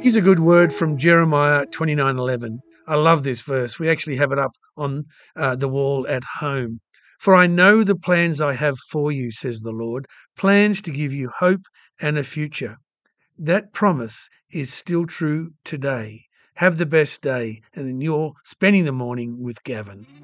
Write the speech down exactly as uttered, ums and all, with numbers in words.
Here's a good word from Jeremiah twenty-nine eleven. I love this verse. We actually have it up on uh, the wall at home. For I know the plans I have for you, says the Lord, plans to give you hope and a future. That promise is still true today. Have the best day, and then you're spending the morning with Gavin.